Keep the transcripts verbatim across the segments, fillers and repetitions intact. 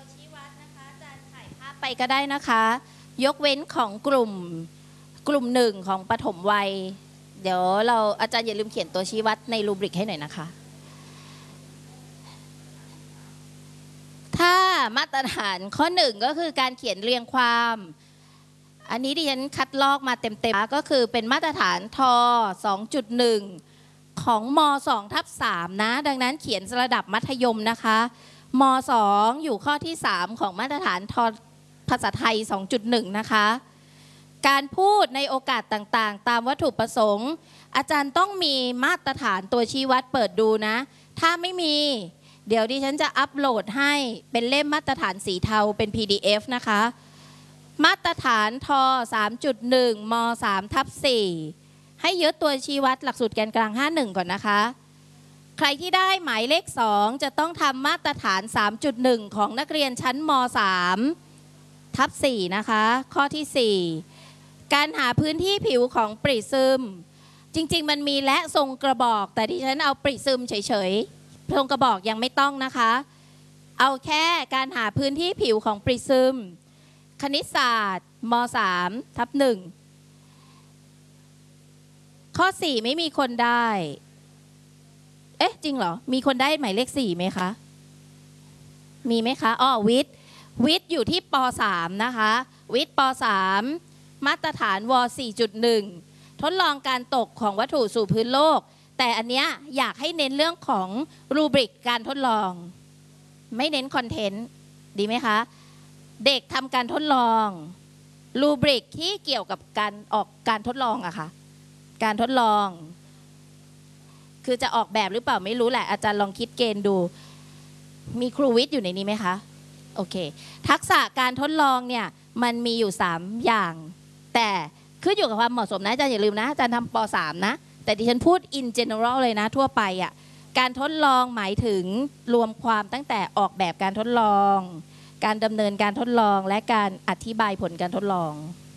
ชี้วัดนะคะอาจารย์ถ่ายภาพไปก็ได้นะคะยกเว้นของกลุ่มกลุ่มหนึ่งของปฐมวัยเดี๋ยวเราอาจารย์อย่าลืมเขียนตัวชี้วัดในรูบริกให้หน่อยนะคะถ้ามาตรฐานข้อหนึ่งก็คือการเขียนเรียงความอันนี้ดิฉันคัดลอกมาเต็มๆก็คือเป็นมาตรฐานท สองจุดหนึ่ง ของม สอง ทับ สามนะดังนั้นเขียนระดับมัธยมนะคะม สอง อยู่ข้อที่สามของมาตรฐานทภาษาไทย สองจุดหนึ่ง นะคะการพูดในโอกาสต่างๆตามวัตถุประสงค์อาจารย์ต้องมีมาตรฐานตัวชี้วัดเปิดดูนะถ้าไม่มีเดี๋ยวดิฉันจะอัปโหลดให้เป็นเล่มมาตรฐานสีเทาเป็น พี ดี เอฟ นะคะมาตรฐานท สามจุดหนึ่ง ม สาม ทับ สี่ ให้ยึดตัวชี้วัดหลักสูตรแกนกลางห้าสิบเอ็ดก่อนนะคะใครที่ได้หมายเลขสองจะต้องทำมาตรฐาน สามจุดหนึ่ง ของนักเรียนชั้นม สาม ทับ สี่ นะคะข้อที่สี่การหาพื้นที่ผิวของปริซึมจริงๆมันมีและทรงกระบอกแต่ดิฉันเอาปริซึมเฉยๆทรงกระบอกยังไม่ต้องนะคะเอาแค่การหาพื้นที่ผิวของปริซึมคณิตศาสตร์ม สาม ทับ หนึ่ง ข้อสี่ไม่มีคนได้เอ๊ะจริงเหรอมีคนได้หมายเลขสี่ไหมคะมีไหมคะอ้อวิทย์วิทย์อยู่ที่ป สาม นะคะวิทย์ป สาม มาตรฐานว สี่จุดหนึ่ง ทดลองการตกของวัตถุสู่พื้นโลกแต่อันเนี้ยอยากให้เน้นเรื่องของรูบริกการทดลองไม่เน้นคอนเทนต์ดีไหมคะเด็กทำการทดลองรูบริกที่เกี่ยวกับการออกการทดลองอะค่ะการทดลองคือจะออกแบบหรือเปล่าไม่รู้แหละอาจารย์ลองคิดเกณฑ์ดูมีครูวิทย์อยู่ในนี้ไหมคะโอเคทักษะการทดลองเนี่ยมันมีอยู่สามอย่างแต่ขึ้นอยู่กับความเหมาะสมนะอาจารย์อย่าลืมนะอาจารย์ทำป สาม นะแต่ดิฉันพูด in general เลยนะทั่วไปอ่ะการทดลองหมายถึงรวมความตั้งแต่ออกแบบการทดลองการดำเนินการทดลองและการอธิบายผลการทดลอง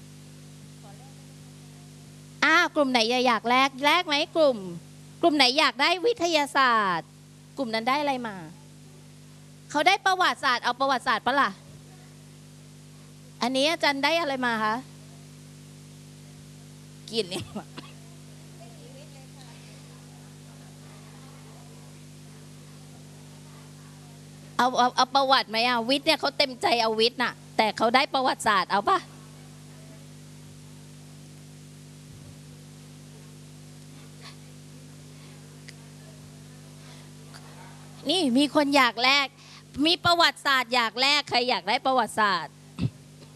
อ้าวกลุ่มไหนอยากแลกแลกไหมกลุ่มกลุ่มไหนอยากได้วิทยาศาสตร์กลุ่มนั้นได้อะไรมาเขาได้ประวัติศาสตร์เอาประวัติศาสตร์ปะล่ะอันนี้อาจารย์ได้อะไรมาคะกินเลยเอาเอาเอาประวัติไหมอ่ะวิทย์เนี่ยเขาเต็มใจเอาวิทย์น่ะแต่เขาได้ประวัติศาสตร์เอาปะนี่มีคนอยากแลกมีประวัติศาสตร์อยากแลกใครอยากได้ประวัติศาสตร์